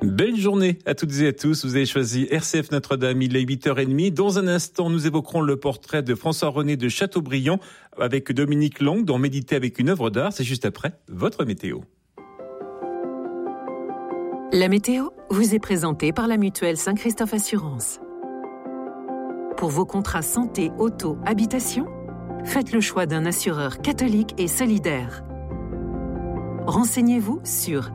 Belle journée à toutes et à tous. Vous avez choisi RCF Notre-Dame, il est 8h30. Dans un instant, nous évoquerons le portrait de François-René de Chateaubriand avec Dominique Lang dans Méditer avec une œuvre d'art. C'est juste après votre météo. La météo vous est présentée par la mutuelle Saint-Christophe Assurance. Pour vos contrats santé, auto, habitation, faites le choix d'un assureur catholique et solidaire. Renseignez-vous sur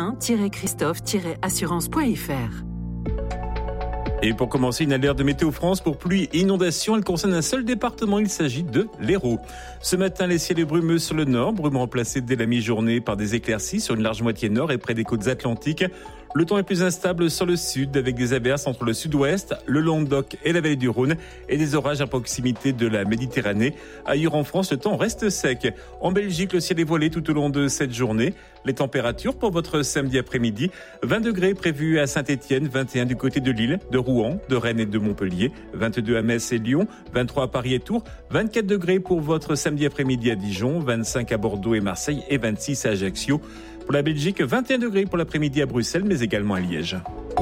saint-christophe-assurance.fr. Et pour commencer, une alerte de Météo France pour pluie et inondation. Elle concerne un seul département, il s'agit de l'Hérault. Ce matin, les ciels brumeux sur le nord, brume remplacée dès la mi-journée par des éclaircies sur une large moitié nord et près des côtes atlantiques. Le temps est plus instable sur le sud avec des averses entre le sud-ouest, le Languedoc et la vallée du Rhône et des orages à proximité de la Méditerranée. Ailleurs en France, le temps reste sec. En Belgique, le ciel est voilé tout au long de cette journée. Les températures pour votre samedi après-midi, 20 degrés prévus à Saint-Étienne, 21 du côté de Lille, de Rouen, de Rennes et de Montpellier, 22 à Metz et Lyon, 23 à Paris et Tours, 24 degrés pour votre samedi après-midi à Dijon, 25 à Bordeaux et Marseille et 26 à Ajaccio. Pour la Belgique, 21 degrés pour l'après-midi à Bruxelles, mais également à Liège.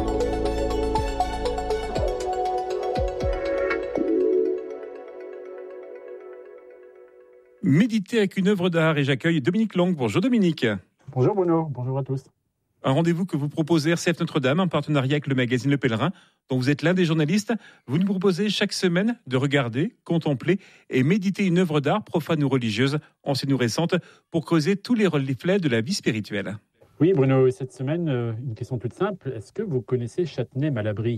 Méditer avec une œuvre d'art et j'accueille Dominique Lang. Bonjour Dominique. Bonjour Bruno, bonjour à tous. Un rendez-vous que vous proposez RCF Notre-Dame en partenariat avec le magazine Le Pèlerin, dont vous êtes l'un des journalistes. Vous nous proposez chaque semaine de regarder, contempler et méditer une œuvre d'art profane ou religieuse, ancienne ou récente, pour creuser tous les reflets de la vie spirituelle. Oui Bruno, cette semaine, une question toute simple. Est-ce que vous connaissez Châtenay-Malabry ?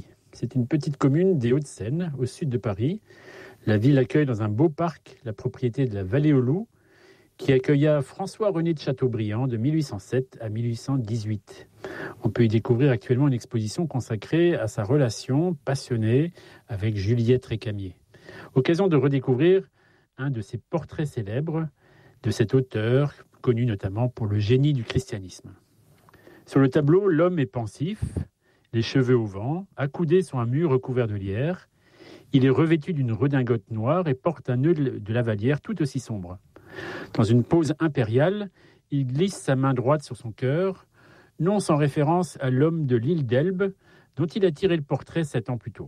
C'est une petite commune des Hauts-de-Seine, au sud de Paris. La ville accueille dans un beau parc la propriété de la Vallée aux Loups, qui accueilla François-René de Chateaubriand de 1807 à 1818. On peut y découvrir actuellement une exposition consacrée à sa relation passionnée avec Juliette Récamier. Occasion de redécouvrir un de ses portraits célèbres de cet auteur, connu notamment pour le génie du christianisme. Sur le tableau, l'homme est pensif, les cheveux au vent, accoudé sur un mur recouvert de lierre. Il est revêtu d'une redingote noire et porte un nœud de lavalière tout aussi sombre. Dans une pose impériale, il glisse sa main droite sur son cœur, non sans référence à l'homme de l'île d'Elbe, dont il a tiré le portrait 7 ans plus tôt.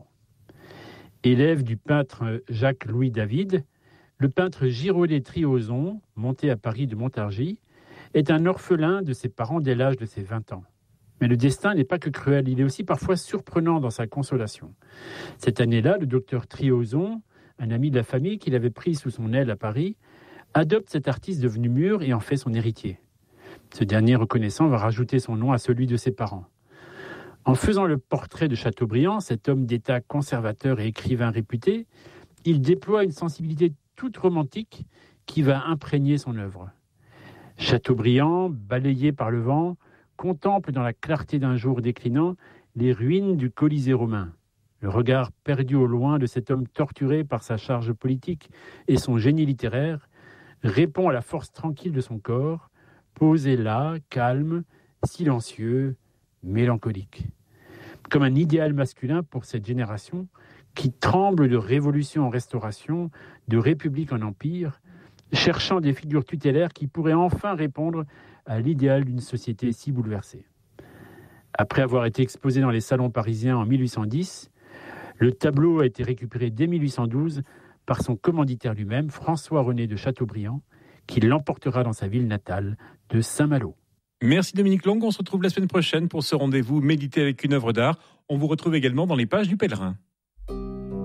Élève du peintre Jacques-Louis David, le peintre Girodet Triozon, monté à Paris de Montargis, est un orphelin de ses parents dès l'âge de ses 20 ans. Mais le destin n'est pas que cruel, il est aussi parfois surprenant dans sa consolation. Cette année-là, le docteur Triozon, un ami de la famille qu'il avait pris sous son aile à Paris, adopte cet artiste devenu mûr et en fait son héritier. Ce dernier, reconnaissant, va rajouter son nom à celui de ses parents. En faisant le portrait de Chateaubriand, cet homme d'État conservateur et écrivain réputé, il déploie une sensibilité toute romantique qui va imprégner son œuvre. Chateaubriand, balayé par le vent, contemple dans la clarté d'un jour déclinant les ruines du Colisée romain. Le regard perdu au loin de cet homme torturé par sa charge politique et son génie littéraire répond à la force tranquille de son corps, posé là, calme, silencieux, mélancolique. Comme un idéal masculin pour cette génération qui tremble de révolution en restauration, de république en empire, cherchant des figures tutélaires qui pourraient enfin répondre à l'idéal d'une société si bouleversée. Après avoir été exposé dans les salons parisiens en 1810, le tableau a été récupéré dès 1812 par son commanditaire lui-même, François-René de Chateaubriand, qui l'emportera dans sa ville natale de Saint-Malo. Merci Dominique Lang, on se retrouve la semaine prochaine pour ce rendez-vous Méditer avec une œuvre d'art. On vous retrouve également dans les pages du Pèlerin.